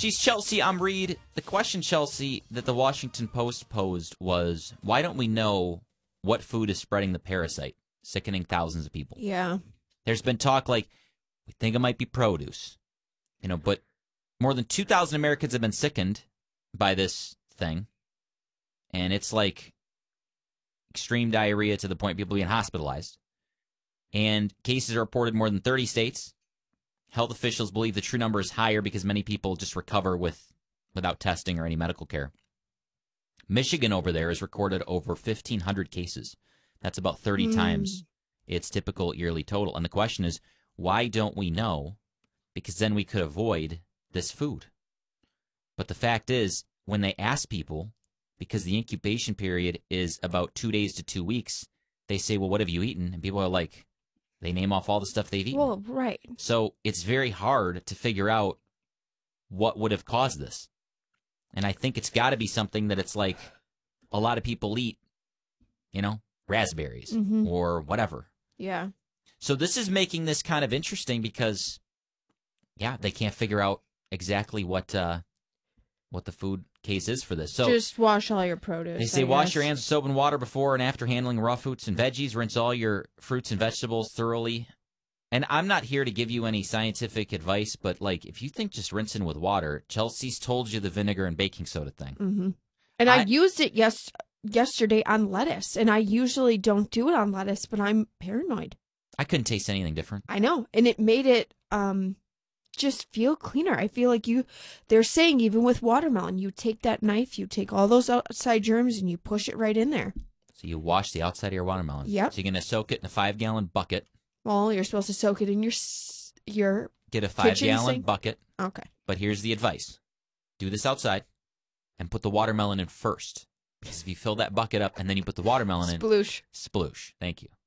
She's Chelsea. I'm Reed. The question, Chelsea, that the Washington Post posed was, why don't we know what food is spreading the parasite, sickening thousands of people? Yeah. There's been talk like, we think it might be produce, but more than 2,000 Americans have been sickened by this thing. And it's like extreme diarrhea to the point people being hospitalized. And cases are reported in more than 30 states. Health officials believe the true number is higher because many people just recover without testing or any medical care. Michigan over there has recorded over 1,500 cases. That's about 30 times its typical yearly total. And the question is, why don't we know? Because then we could avoid this food. But the fact is, when they ask people, because the incubation period is about 2 days to 2 weeks, they say, well, what have you eaten? And people are like, they name off all the stuff they've eaten. Well, right. So it's very hard to figure out what would have caused this. And I think it's got to be something that it's like a lot of people eat, raspberries or whatever. Yeah. So this is making this kind of interesting because, they can't figure out exactly what the food case is for this. So just wash all your produce. They say wash your hands with soap and water before and after handling raw fruits and veggies. Rinse all your fruits and vegetables thoroughly. And I'm not here to give you any scientific advice, but if you think just rinsing with water, Chelsea's told you the vinegar and baking soda thing. Mm-hmm. And I used it yesterday on lettuce, and I usually don't do it on lettuce, but I'm paranoid. I couldn't taste anything different. I know, and it made it just feel cleaner. I feel like they're saying even with watermelon, you take that knife, you take all those outside germs, and you push it right in there. So you wash the outside of your watermelon. Yep. So you're going to soak it in a 5-gallon bucket. Well, you're supposed to soak it in your Get a 5-gallon bucket. Okay. But here's the advice. Do this outside and put the watermelon in first. Because if you fill that bucket up and then you put the watermelon in. Sploosh. Sploosh. Thank you.